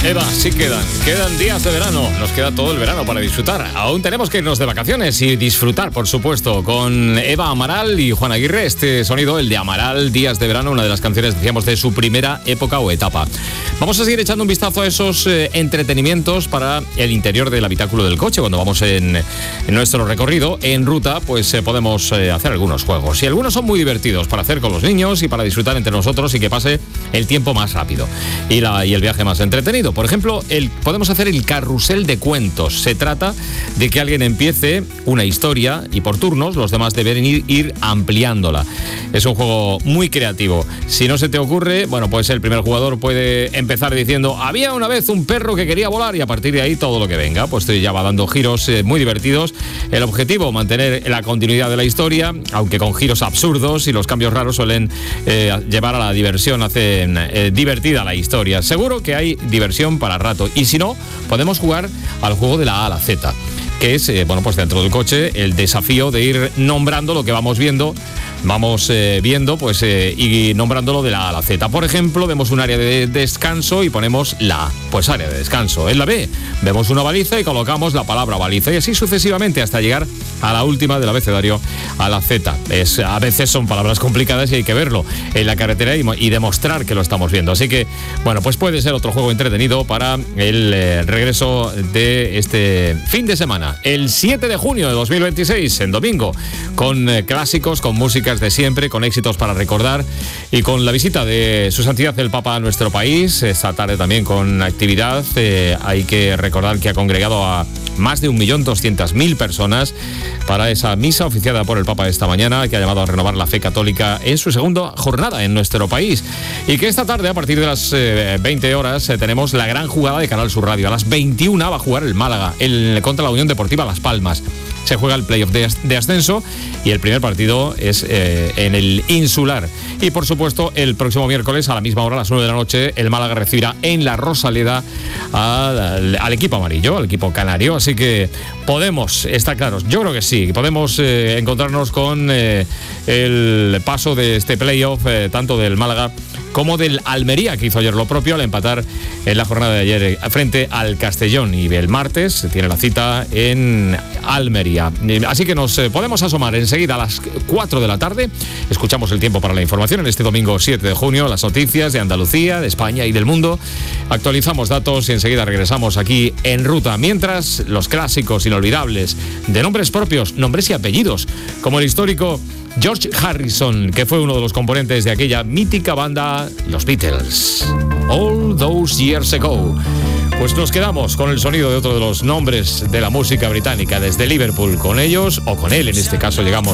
Eva, sí quedan días de verano, nos queda todo el verano para disfrutar. Aún tenemos que irnos de vacaciones y disfrutar, por supuesto, con Eva Amaral y Juan Aguirre. Este sonido, el de Amaral, Días de Verano, una de las canciones, decíamos, de su primera época o etapa. Vamos a seguir echando un vistazo a esos entretenimientos para el interior del habitáculo del coche. Cuando vamos en nuestro recorrido, en ruta, pues podemos hacer algunos juegos. Y algunos son muy divertidos para hacer con los niños y para disfrutar entre nosotros y que pase el tiempo más rápido y el viaje más entretenido. Por ejemplo, podemos hacer el carrusel de cuentos. Se trata de que alguien empiece una historia y por turnos los demás deben ir ampliándola. Es un juego muy creativo. Si no se te ocurre, bueno, pues el primer jugador puede empezar diciendo: había una vez un perro que quería volar, y a partir de ahí todo lo que venga. Pues ya va dando giros muy divertidos. El objetivo, mantener la continuidad de la historia, aunque con giros absurdos, y los cambios raros suelen llevar a la diversión, hacen divertida la historia. Seguro que hay diversión para rato, y si no, podemos jugar al juego de la A a la Z, que es, pues dentro del coche, el desafío de ir nombrando lo que vamos viendo, y nombrándolo de la A a la Z. Por ejemplo, vemos un área de descanso y ponemos la A, pues área de descanso. En la B, vemos una baliza y colocamos la palabra baliza, y así sucesivamente hasta llegar a la última del abecedario, a la Z. A veces son palabras complicadas y hay que verlo en la carretera y demostrar que lo estamos viendo. Así que, bueno, pues puede ser otro juego entretenido para el regreso de este fin de semana. El 7 de junio de 2026, en domingo, con clásicos, con músicas de siempre, con éxitos para recordar y con la visita de Su Santidad el Papa a nuestro país. Esta tarde también con actividad. Hay que recordar que ha congregado a más de 1.200.000 personas para esa misa oficiada por el Papa esta mañana, que ha llamado a renovar la fe católica en su segunda jornada en nuestro país. Y que esta tarde, a partir de las 20 horas, tenemos la gran jugada de Canal Sur Radio. A las 21 va a jugar el Málaga contra la Unión Deportiva Las Palmas. Se juega el playoff de ascenso y el primer partido es en el Insular. Y por supuesto, el próximo miércoles a la misma hora, a las 9 de la noche, el Málaga recibirá en la Rosaleda al equipo amarillo, al equipo canario. Así que podemos, está claro, yo creo que sí, podemos encontrarnos con el paso de este playoff, tanto del Málaga como del Almería, que hizo ayer lo propio al empatar en la jornada de ayer frente al Castellón. Y el martes tiene la cita en Almería. Así que nos podemos asomar enseguida a las 4 de la tarde. Escuchamos el tiempo para la información en este domingo 7 de junio, las noticias de Andalucía, de España y del mundo. Actualizamos datos y enseguida regresamos aquí en ruta. Mientras, los clásicos inolvidables de nombres propios, nombres y apellidos, como el histórico George Harrison, que fue uno de los componentes de aquella mítica banda, los Beatles. All Those Years Ago. Pues nos quedamos con el sonido de otro de los nombres de la música británica desde Liverpool. Con ellos, o con él en este caso, llegamos